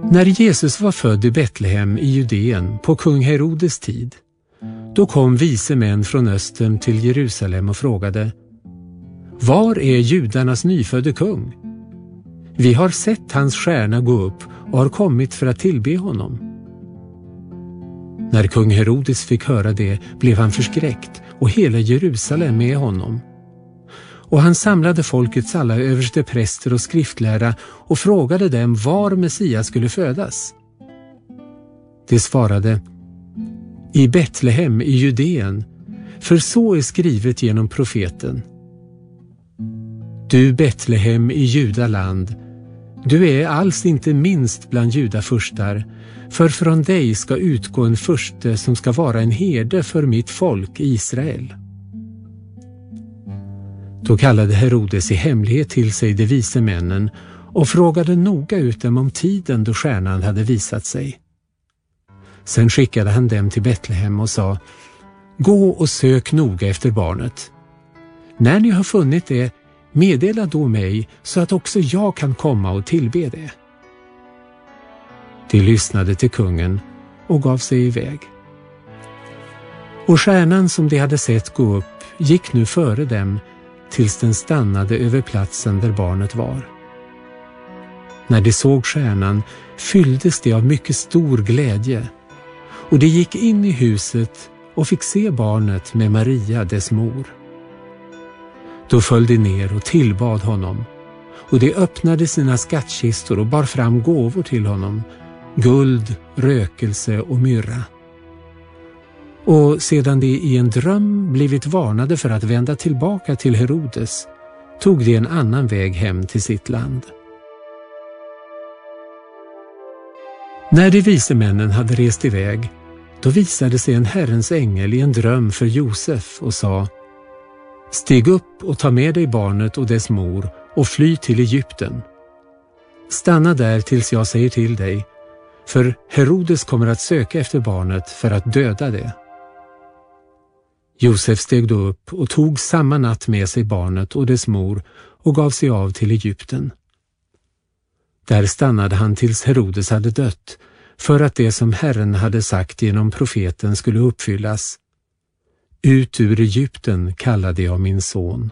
När Jesus var född i Betlehem i Judeen på kung Herodes tid, då kom vise män från östern till Jerusalem och frågade: Var är judarnas nyfödde kung? Vi har sett hans stjärna gå upp och har kommit för att tillbe honom. När kung Herodes fick höra det blev han förskräckt och hela Jerusalem med honom. Och han samlade folkets alla överstepräster och skriftlärda och frågade dem var Messias skulle födas. De svarade: I Betlehem i Judeen, för så är skrivet genom profeten. Du Betlehem i Judaland, du är alls inte minst bland judafurstar, för från dig ska utgå en furste som ska vara en herde för mitt folk Israel. Då kallade Herodes i hemlighet till sig de vise männen och frågade noga ut dem om tiden då stjärnan hade visat sig. Sen skickade han dem till Betlehem och sa: Gå och sök noga efter barnet. När ni har funnit det, meddela då mig så att också jag kan komma och tillbe det. De lyssnade till kungen och gav sig iväg. Och stjärnan som de hade sett gå upp gick nu före dem tills den stannade över platsen där barnet var. När de såg stjärnan fylldes de av mycket stor glädje, och de gick in i huset och fick se barnet med Maria, dess mor. Då föll de ner och tillbad honom, och de öppnade sina skattkistor och bar fram gåvor till honom, guld, rökelse och myrra. Och sedan de i en dröm blivit varnade för att vända tillbaka till Herodes, tog de en annan väg hem till sitt land. När de vise männen hade rest iväg, då visade sig en Herrens ängel i en dröm för Josef och sa: Stig upp och ta med dig barnet och dess mor och fly till Egypten. Stanna där tills jag säger till dig, för Herodes kommer att söka efter barnet för att döda det. Josef steg då upp och tog samma natt med sig barnet och dess mor och gav sig av till Egypten. Där stannade han tills Herodes hade dött, för att det som Herren hade sagt genom profeten skulle uppfyllas: Ut ur Egypten kallade jag min son.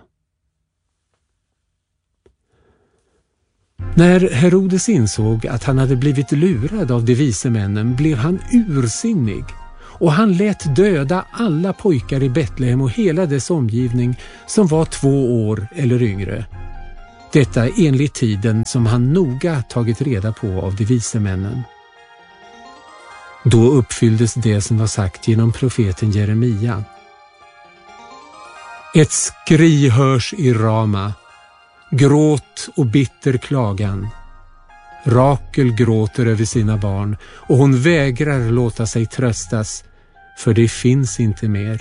När Herodes insåg att han hade blivit lurad av de vise männen blev han ursinnig, och han lät döda alla pojkar i Betlehem och hela dess omgivning som var 2 år eller yngre. Detta enligt tiden som han noga tagit reda på av de vise männen. Då uppfylldes det som var sagt genom profeten Jeremia. Ett skri hörs i Rama, gråt och bitter klagan. Rakel gråter över sina barn, och hon vägrar låta sig tröstas, för det finns inte mer.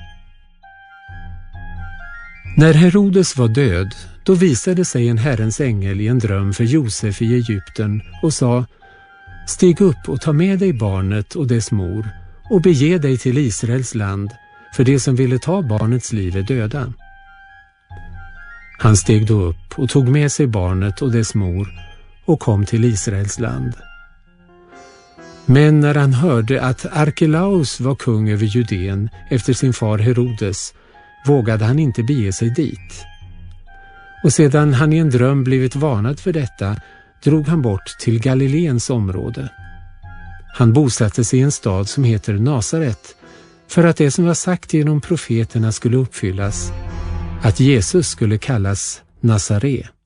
När Herodes var död, då visade sig en Herrens ängel i en dröm för Josef i Egypten och sa: Stig upp och ta med dig barnet och dess mor och bege dig till Israels land, för det som ville ta barnets liv är döda. Han steg då upp och tog med sig barnet och dess mor och kom till Israels land. Men när han hörde att Arkelaus var kung över Judeen efter sin far Herodes, vågade han inte bege sig dit. Och sedan han i en dröm blivit varnad för detta, drog han bort till Galileens område. Han bosatte sig i en stad som heter Nasaret, för att det som var sagt genom profeterna skulle uppfyllas, att Jesus skulle kallas Nazare.